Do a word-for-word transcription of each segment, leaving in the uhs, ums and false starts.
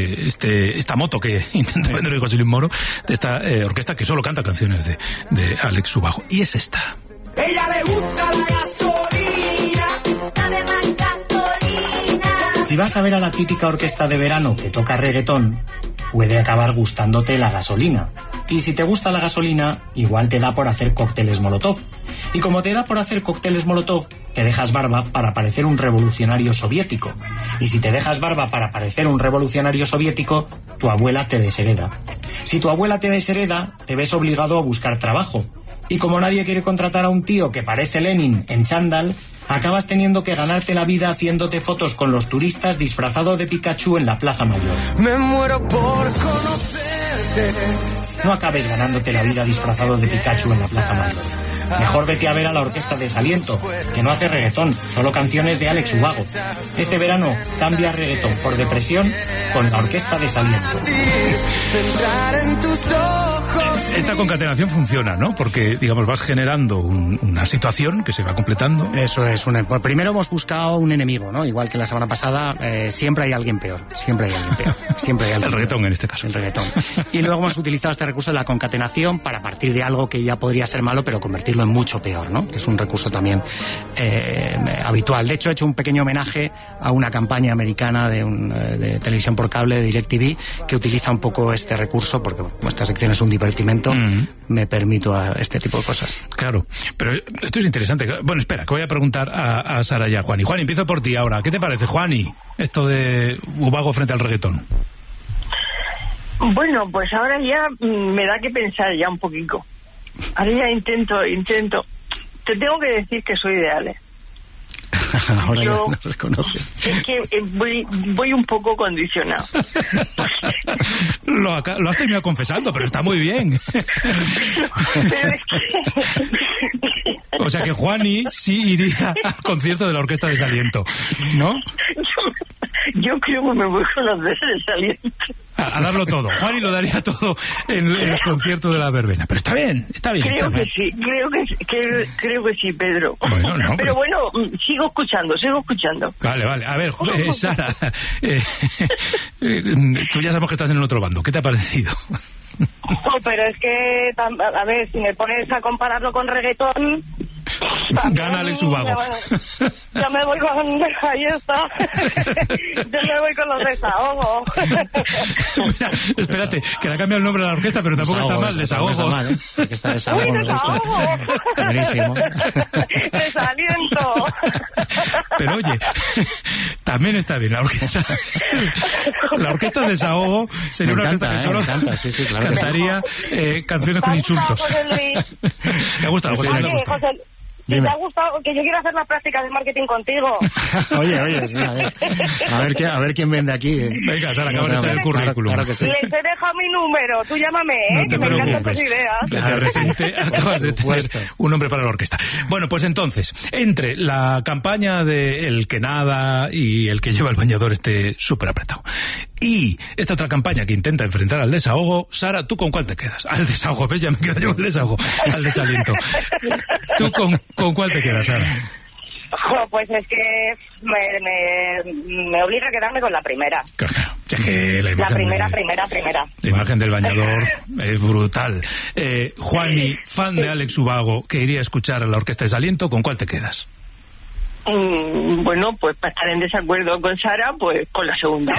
este, este, esta moto que intenta vender José Luis Moro, de esta eh, orquesta que solo canta canciones de, de Alex Ubago. Y es esta. Ella le gusta la gasolina, dame más gasolina. Si vas a ver a la típica orquesta de verano que toca reggaetón, puede acabar gustándote la gasolina. Y si te gusta la gasolina, igual te da por hacer cócteles Molotov. Y como te da por hacer cócteles Molotov, te dejas barba para parecer un revolucionario soviético. Y si te dejas barba para parecer un revolucionario soviético, tu abuela te deshereda. Si tu abuela te deshereda, te ves obligado a buscar trabajo. Y como nadie quiere contratar a un tío que parece Lenin en chándal, acabas teniendo que ganarte la vida haciéndote fotos con los turistas disfrazado de Pikachu en la Plaza Mayor. Me muero por conocerte. No acabes ganándote la vida disfrazado de Pikachu en la Plaza Mayor. Mejor vete a ver a la Orquesta Desaliento, que no hace reggaetón, solo canciones de Alex Ubago. Este verano cambia reggaetón por depresión con la Orquesta Desaliento. Esta concatenación funciona, ¿no? Porque, digamos, vas generando un, una situación que se va completando. Eso es. Un, pues primero hemos buscado un enemigo, ¿no? Igual que la semana pasada, eh, siempre hay alguien peor. Siempre hay alguien peor. Siempre hay alguien El reggaetón peor. en este caso. El reggaetón. Y luego hemos utilizado este recurso de la concatenación para partir de algo que ya podría ser malo, pero convertirlo en mucho peor, ¿no? Que es un recurso también eh, habitual. De hecho, he hecho un pequeño homenaje a una campaña americana de, un, de televisión por cable, de DirecTV, que utiliza un poco este recurso, porque esta sección es un divertimento. Mm. Me permito a este tipo de cosas. Claro, pero esto es interesante. Bueno, espera, que voy a preguntar a, a Sara y a Juani. Juani, empiezo por ti ahora. ¿Qué te parece, Juani, esto de Ubago frente al reggaetón? Bueno, pues ahora ya me da que pensar ya un poquito. Ahora ya intento, intento. Te tengo que decir que soy de Ale. Ahora Yo, ya nos reconoce. Es que eh, voy, voy un poco condicionado. lo, acá, lo has terminado confesando, pero está muy bien. Pero es que... O sea que Juani sí iría al concierto de la Orquesta Desaliento, ¿no? Yo, yo creo que me voy con los de Desaliento. A, a darlo todo. Juani lo daría todo en, en el concierto de la verbena. Pero está bien, está bien. Creo está que bien. sí, creo que, sí, que creo que sí, Pedro. Bueno, no, pero, pero... bueno, sigo escuchando, sigo escuchando. Vale, vale. A ver, eh, Sara, eh, eh, tú ya sabemos que estás en el otro bando. ¿Qué te ha parecido? No, pero es que, a ver, si me pones a compararlo con reggaetón... Gana Alex Ubago. Ya me voy con... Ahí está. Yo me voy con los desahogos. Mira, espérate, que le ha cambiado el nombre a la orquesta, pero tampoco Desahogo, está mal, desahogo. Está mal, ¿eh? Orquesta Desahogo. ¡Uy, desahogo! Buenísimo. Desaliento. Pero oye, también está bien la orquesta. La orquesta Desahogo sería Me una encanta, orquesta que eh, solo me encanta, sí, sí, claro. cantaría eh, canciones con insultos. José Luis. ¿Te ha gustado? Sí, José, sí, ¿te ha Oye, gustado? José, si te ha gustado, que yo quiero hacer las prácticas de marketing contigo. Oye, oye, mira, a ver, a ver, quién, a ver quién vende aquí. Eh. Venga, Sara, acabas de echar el currículum. Claro, claro que sí. Les he dejado mi número, tú llámame, ¿eh? No te que me encantan preocupes. tus ideas. De repente acabas de tener un nombre para la orquesta. Bueno, pues entonces, entre la campaña de el que nada y el que lleva el bañador esté súper apretado, y esta otra campaña que intenta enfrentar al desahogo, Sara, ¿tú con cuál te quedas? Al desahogo, ¿ves? Ya me quedo yo con el desahogo, al desaliento. ¿Tú con, con cuál te quedas, Sara? Jo, pues es que me, me, me obliga a quedarme con la primera. Claro, ya que la La imagen, primera, de, primera, primera. la imagen del bañador es brutal. Eh, Juani, fan de Alex Ubago, que iría a escuchar a la Orquesta Desaliento, ¿con cuál te quedas? Mm, bueno, pues para estar en desacuerdo con Sara, pues con la segunda.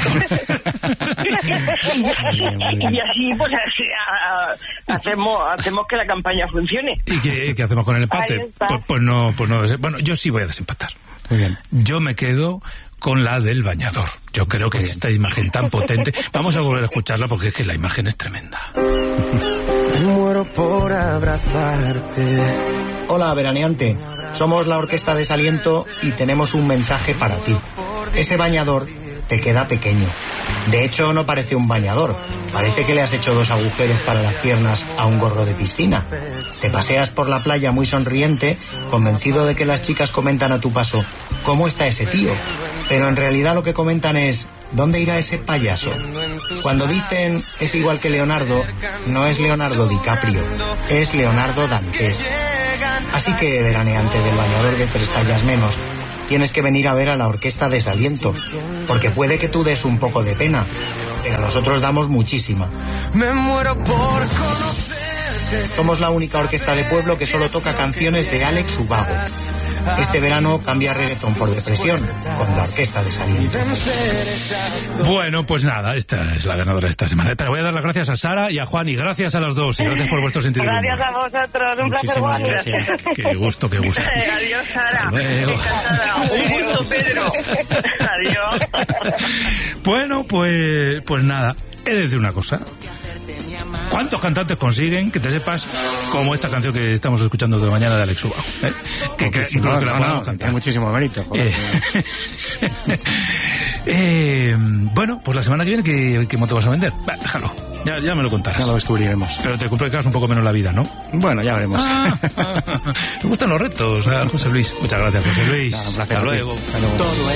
Y así, pues así, a, a, hacemos hacemos que la campaña funcione. ¿Y qué, qué hacemos con el empate? Pues, pues no, pues no. Bueno, yo sí voy a desempatar. Muy bien. Yo me quedo con la del bañador. Yo creo que esta imagen tan potente... Vamos a volver a escucharla porque es que la imagen es tremenda. Me muero por abrazarte. Hola, veraneante. Somos la Orquesta Desaliento y tenemos un mensaje para ti. Ese bañador te queda pequeño. De hecho, no parece un bañador. Parece que le has hecho dos agujeros para las piernas a un gorro de piscina. Te paseas por la playa muy sonriente, convencido de que las chicas comentan a tu paso: ¿cómo está ese tío? Pero en realidad lo que comentan es: ¿dónde irá ese payaso? Cuando dicen es igual que Leonardo, no es Leonardo DiCaprio, es Leonardo Dantes. Así que, veraneante del bañador de tres tallas menos, tienes que venir a ver a la Orquesta Desaliento, porque puede que tú des un poco de pena, pero pero nosotros damos muchísima. Me muero por conocerte. Somos la única orquesta de pueblo que solo toca canciones de Alex Ubago. Este verano cambia reggaetón por depresión con la orquesta de Saliente. Bueno, pues nada, esta es la ganadora de esta semana. Pero voy a dar las gracias a Sara y a Juan, y gracias a los dos, y gracias por vuestro sentido del humor. Gracias a vosotros, un placer, Juan. Gracias. Qué gusto, qué gusto. Adiós, Sara. Hasta luego. Encantada. Un gusto, Pedro. Adiós. Bueno, pues, pues nada, he de decir una cosa. ¿Cuántos cantantes consiguen que te sepas como esta canción que estamos escuchando de mañana de Alex Ubago? ¿eh? Que, que, incluso no, que la no, podamos no, cantar. tiene muchísimo mérito. Joder. Eh, eh, bueno, pues la semana que viene, ¿qué, qué moto vas a vender? Bah, déjalo, ya, ya me lo contarás. Ya lo descubriremos. Pero te complicas un poco menos la vida, ¿no? Bueno, ya veremos. Ah, ah, ah, me gustan los retos, ah, José Luis. Muchas gracias, José Luis. Nada, un placer. Hasta a ti. luego. Hasta luego. Todo el